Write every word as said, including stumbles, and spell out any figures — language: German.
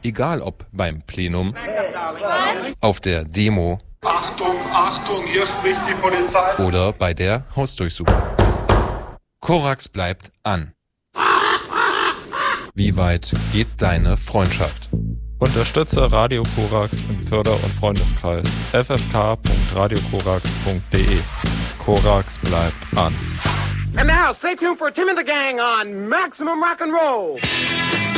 Egal ob beim Plenum, auf der Demo, Achtung, Achtung, hier spricht die Polizei, oder bei der Hausdurchsuchung. Korax bleibt an. Wie weit geht deine Freundschaft? Unterstütze Radio Korax im Förder- und Freundeskreis. f f k punkt radio korax punkt d e. Korax bleibt an. And now, stay tuned for Tim and the Gang on Maximum Rock and Roll.